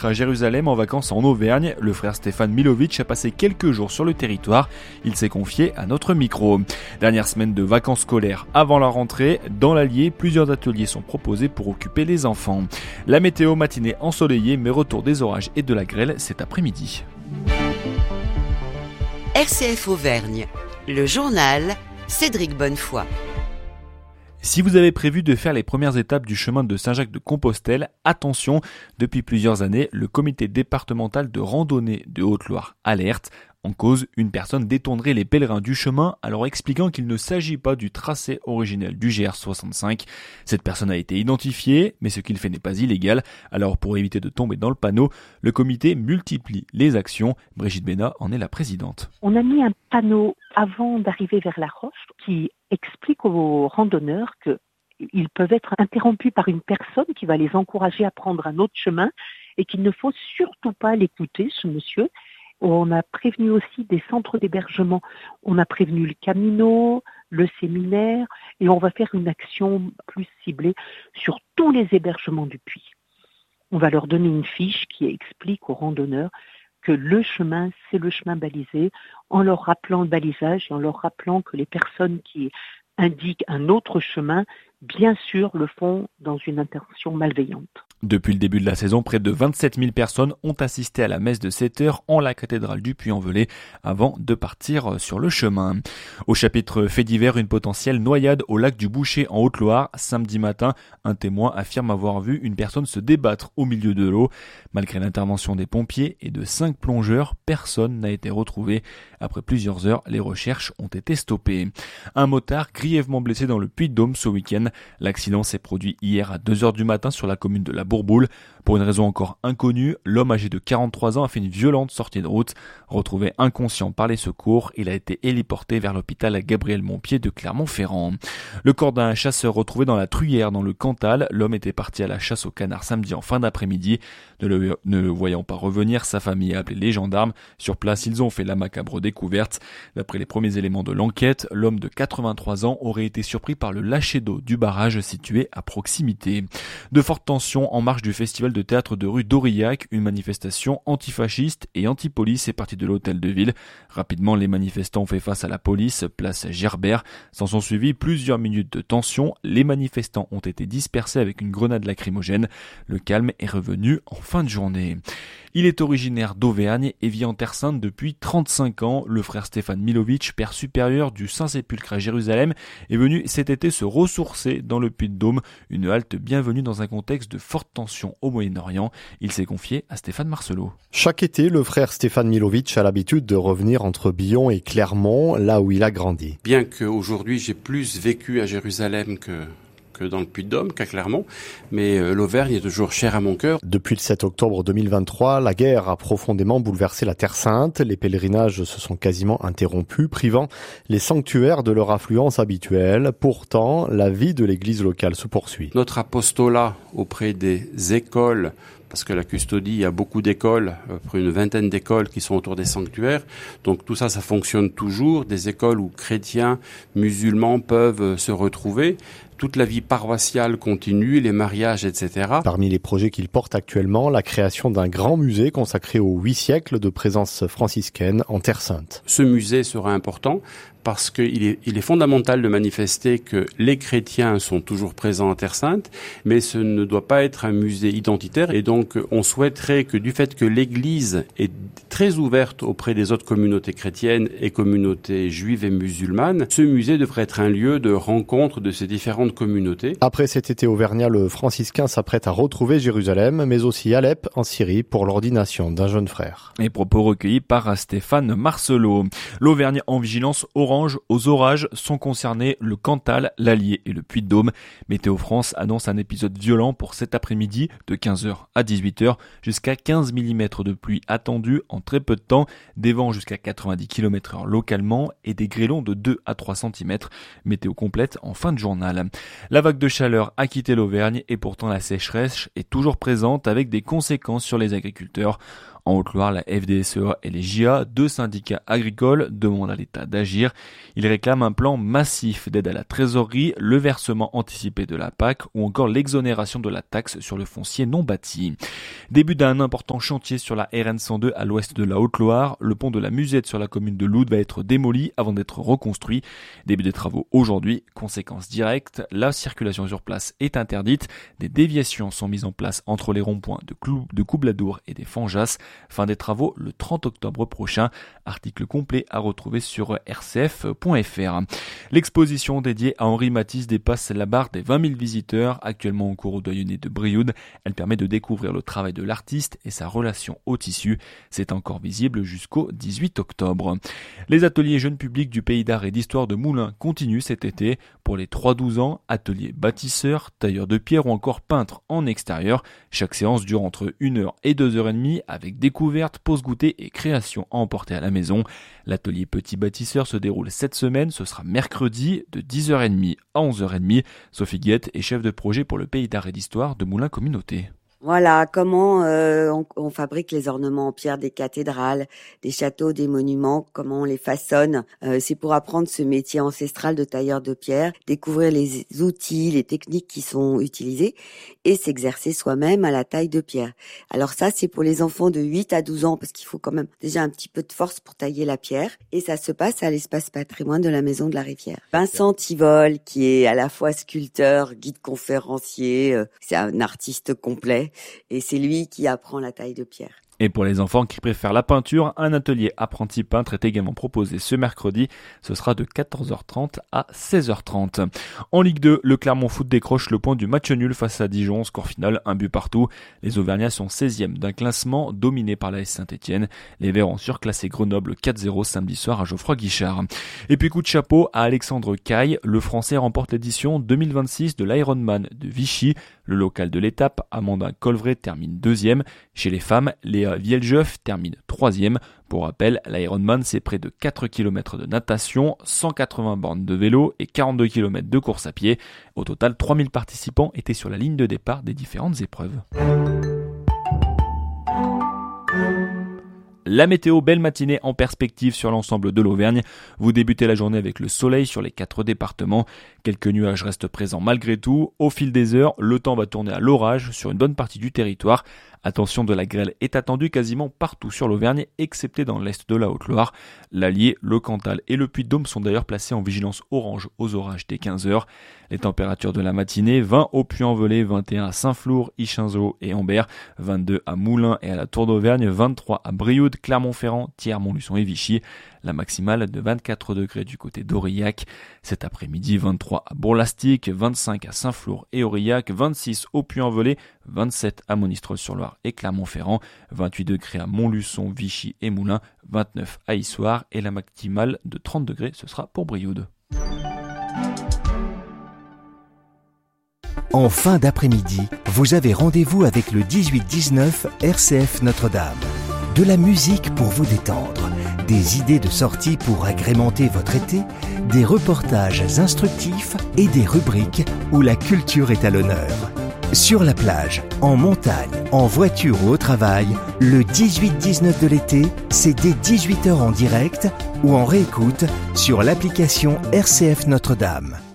Sépulcre à Jérusalem en vacances en Auvergne. Le frère Stéphane Milovic a passé quelques jours sur le territoire. Il s'est confié à notre micro. Dernière semaine de vacances scolaires avant la rentrée. Dans l'Allier, plusieurs ateliers sont proposés pour occuper les enfants. La météo matinée ensoleillée, mais retour des orages et de la grêle cet après-midi. RCF Auvergne, le journal Cédric Bonnefoy. Si vous avez prévu de faire les premières étapes du chemin de Saint-Jacques-de-Compostelle, attention, depuis plusieurs années, le comité départemental de randonnée de Haute-Loire alerte. En cause, une personne détournerait les pèlerins du chemin, alors expliquant qu'il ne s'agit pas du tracé originel du GR65. Cette personne a été identifiée, mais ce qu'il fait n'est pas illégal. Alors pour éviter de tomber dans le panneau, le comité multiplie les actions. Brigitte Bénat en est la présidente. On a mis un panneau avant d'arriver vers la roche qui explique aux randonneurs qu'ils peuvent être interrompus par une personne qui va les encourager à prendre un autre chemin et qu'il ne faut surtout pas l'écouter, ce monsieur. On a prévenu aussi des centres d'hébergement. On a prévenu le Camino, le séminaire, et on va faire une action plus ciblée sur tous les hébergements du Puy. On va leur donner une fiche qui explique aux randonneurs que le chemin, c'est le chemin balisé, en leur rappelant le balisage et en leur rappelant que les personnes qui indiquent un autre chemin, bien sûr, le font dans une intention malveillante. Depuis le début de la saison, près de 27 000 personnes ont assisté à la messe de 7 heures en la cathédrale du Puy-en-Velay avant de partir sur le chemin. Au chapitre fait divers, une potentielle noyade au lac du Boucher en Haute-Loire. Samedi matin, un témoin affirme avoir vu une personne se débattre au milieu de l'eau. Malgré l'intervention des pompiers et de 5 plongeurs, personne n'a été retrouvé. Après plusieurs heures, les recherches ont été stoppées. Un motard grièvement blessé dans le Puy-de-Dôme ce week-end. L'accident s'est produit hier à 2h du matin sur la commune de La Bourboule. Pour une raison encore inconnue, l'homme âgé de 43 ans a fait une violente sortie de route. Retrouvé inconscient par les secours, il a été héliporté vers l'hôpital Gabriel Montpied de Clermont-Ferrand. Le corps d'un chasseur retrouvé dans la Truyère dans le Cantal. L'homme était parti à la chasse au canard samedi en fin d'après-midi. Ne le voyant pas revenir, sa famille a appelé les gendarmes. Sur place, ils ont fait la macabre découverte. D'après les premiers éléments de l'enquête, l'homme de 83 ans aurait été surpris par le lâcher d'eau du barrage situé à proximité. De fortes tensions en marge du festival de théâtre de rue d'Aurillac, une manifestation antifasciste et anti-police est partie de l'hôtel de ville. Rapidement, les manifestants ont fait face à la police, place Gerbert. S'en sont suivis plusieurs minutes de tension. Les manifestants ont été dispersés avec une grenade lacrymogène. Le calme est revenu en fin de journée. Il est originaire d'Auvergne et vit en Terre Sainte depuis 35 ans. Le frère Stéphane Milovic, père supérieur du Saint-Sépulcre à Jérusalem, est venu cet été se ressourcer dans le Puy-de-Dôme. Une halte bienvenue dans un contexte de forte tension au Moyen-Orient. Il s'est confié à Stéphane Marcelot. Chaque été, le frère Stéphane Milovic a l'habitude de revenir entre Billon et Clermont, là où il a grandi. Bien qu'aujourd'hui j'ai plus vécu à Jérusalem que dans le Puy-de-Dôme, qu'à Clermont, mais l'Auvergne est toujours chère à mon cœur. Depuis le 7 octobre 2023, la guerre a profondément bouleversé la Terre Sainte. Les pèlerinages se sont quasiment interrompus, privant les sanctuaires de leur affluence habituelle. Pourtant, la vie de l'église locale se poursuit. Notre apostolat auprès des écoles, parce que la custodie, il y a beaucoup d'écoles, près d'une vingtaine d'écoles qui sont autour des sanctuaires. Donc tout ça, ça fonctionne toujours. Des écoles où chrétiens, musulmans peuvent se retrouver. Toute la vie paroissiale continue, les mariages, etc. Parmi les projets qu'il porte actuellement, la création d'un grand musée consacré aux 8 siècles de présence franciscaine en Terre Sainte. Ce musée sera important parce qu'il est fondamental de manifester que les chrétiens sont toujours présents en Terre Sainte, mais ce ne doit pas être un musée identitaire. Et donc, on souhaiterait que du fait que l'Église est très ouverte auprès des autres communautés chrétiennes et communautés juives et musulmanes, ce musée devrait être un lieu de rencontre de ces différentes communautés. Après cet été auvergnat, le franciscain s'apprête à retrouver Jérusalem, mais aussi Alep en Syrie pour l'ordination d'un jeune frère. Et propos recueillis par Stéphane Marcelot. L'Auvergne en vigilance orange aux orages sont concernés le Cantal, l'Allier et le Puy-de-Dôme. Météo France annonce un épisode violent pour cet après-midi de 15h à 18h, jusqu'à 15 mm de pluie attendue en très peu de temps, des vents jusqu'à 90 km/h localement et des grêlons de 2 à 3 cm. Météo complète en fin de journal. La vague de chaleur a quitté l'Auvergne et pourtant la sécheresse est toujours présente avec des conséquences sur les agriculteurs. En Haute-Loire, la FDSEA et les JA, 2 syndicats agricoles, demandent à l'État d'agir. Ils réclament un plan massif d'aide à la trésorerie, le versement anticipé de la PAC ou encore l'exonération de la taxe sur le foncier non bâti. Début d'un important chantier sur la RN 102 à l'ouest de la Haute-Loire. Le pont de la Musette sur la commune de Loud va être démoli avant d'être reconstruit. Début des travaux aujourd'hui. Conséquence directe, la circulation sur place est interdite. Des déviations sont mises en place entre les ronds-points de Coubladour et des Fanjas. Fin des travaux le 30 octobre prochain. Article complet à retrouver sur rcf.fr. L'exposition dédiée à Henri Matisse dépasse la barre des 20 000 visiteurs, actuellement en cours au Doyenné de Brioude. Elle permet de découvrir le travail de l'artiste et sa relation au tissu. C'est encore visible jusqu'au 18 octobre. Les ateliers jeunes publics du Pays d'Art et d'Histoire de Moulins continuent cet été. Pour les 3-12 ans, ateliers bâtisseurs, tailleurs de pierre ou encore peintres en extérieur. Chaque séance dure entre 1h et 2h30 avec découverte, pause goûter et création à emporter à la maison. L'atelier Petit Bâtisseur se déroule cette semaine. Ce sera mercredi de 10h30 à 11h30. Sophie Guette est chef de projet pour le Pays d'Art et d'Histoire de Moulins Communauté. Voilà comment on fabrique les ornements en pierre des cathédrales, des châteaux, des monuments, comment on les façonne. C'est pour apprendre ce métier ancestral de tailleur de pierre, découvrir les outils, les techniques qui sont utilisées et s'exercer soi-même à la taille de pierre. Alors ça, c'est pour les enfants de 8 à 12 ans parce qu'il faut quand même déjà un petit peu de force pour tailler la pierre. Et ça se passe à l'espace patrimoine de la Maison de la Rivière. Vincent Tivol, qui est à la fois sculpteur, guide conférencier, c'est un artiste complet. Et c'est lui qui apprend la taille de pierre. Et pour les enfants qui préfèrent la peinture, un atelier apprenti peintre est également proposé ce mercredi. Ce sera de 14h30 à 16h30. En Ligue 2, le Clermont Foot décroche le point du match nul face à Dijon. Score final, 1 but partout. Les Auvergnats sont 16e d'un classement dominé par l'AS Saint-Etienne. Les Verts ont surclassé Grenoble 4-0 samedi soir à Geoffroy Guichard. Et puis coup de chapeau à Alexandre Caille. Le Français remporte l'édition 2026 de l'Ironman de Vichy. Le local de l'étape, Amanda Colvray, termine 2e. Chez les femmes, Léa Vieljeuf termine 3e. Pour rappel, l'Ironman, c'est près de 4 km de natation, 180 bornes de vélo et 42 km de course à pied. Au total, 3000 participants étaient sur la ligne de départ des différentes épreuves. La météo, belle matinée en perspective sur l'ensemble de l'Auvergne. Vous débutez la journée avec le soleil sur les 4 départements. Quelques nuages restent présents malgré tout. Au fil des heures, le temps va tourner à l'orage sur une bonne partie du territoire. Attention, de la grêle est attendue quasiment partout sur l'Auvergne, excepté dans l'est de la Haute-Loire. L'Allier, le Cantal et le Puy-de-Dôme sont d'ailleurs placés en vigilance orange aux orages dès 15h. Les températures de la matinée, 20 au Puy-en-Velay, 21 à Saint-Flour, Ichinzo et Ambert, 22 à Moulins et à la Tour d'Auvergne, 23 à Brioude, Clermont-Ferrand, Thiers, Montluçon et Vichy. La maximale de 24 degrés du côté d'Aurillac. Cet après-midi, 23 à Bourg-Lastic, 25 à Saint-Flour et Aurillac, 26 au Puy-en-Velay, 27 à Monistrol-sur-Loire et Clermont-Ferrand, 28 degrés à Montluçon, Vichy et Moulins, 29 à Issoire et la maximale de 30 degrés, ce sera pour Brioude. En fin d'après-midi, vous avez rendez-vous avec le 18-19 RCF Notre-Dame. De la musique pour vous détendre, des idées de sortie pour agrémenter votre été, des reportages instructifs et des rubriques où la culture est à l'honneur. Sur la plage, en montagne, en voiture ou au travail, le 18-19 de l'été, c'est dès 18h en direct ou en réécoute sur l'application RCF Notre-Dame.